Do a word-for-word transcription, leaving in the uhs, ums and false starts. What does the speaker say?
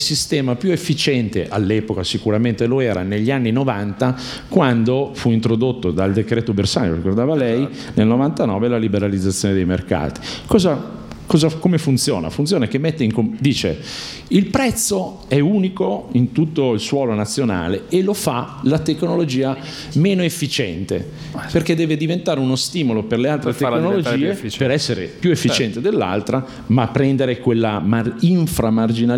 sistema più efficiente all'epoca, sicuramente lo era negli anni novanta, quando fu introdotto dal decreto Bersani, lo ricordava lei, nel novantanove, la liberalizzazione dei mercati. Cosa Cosa, come funziona? Funziona che mette in, dice il prezzo è unico in tutto il suolo nazionale e lo fa la tecnologia meno efficiente, perché deve diventare uno stimolo per le altre per tecnologie per essere più efficiente certo. dell'altra, ma prendere quella mar- inframarginalità